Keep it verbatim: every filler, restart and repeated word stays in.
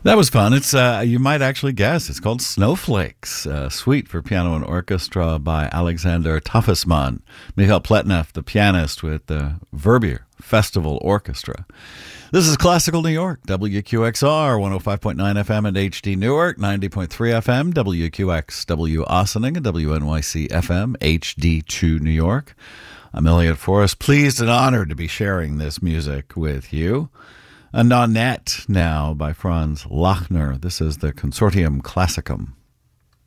That was fun. It's uh, you might actually guess it's called Snowflakes, uh, suite for piano and orchestra by Alexander Tafisman. Mikhail Pletnev, the pianist with the Verbier Festival Orchestra. This is Classical New York, W Q X R, one oh five point nine F M and H D Newark, ninety point three F M, W Q X, W Ossining, and W N Y C F M, H D two New York. I'm Elliot Forrest, pleased and honored to be sharing this music with you. A Nonette now by Franz Lachner. This is the Consortium Classicum.